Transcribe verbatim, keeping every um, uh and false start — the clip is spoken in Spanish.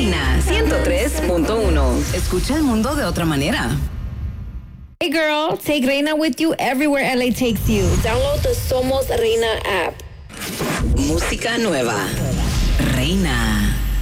Reina ciento tres punto uno. Escucha el mundo de otra manera. Hey girl, take Reina with you everywhere L A takes you. Download the Somos Reina app. Música nueva. Reina.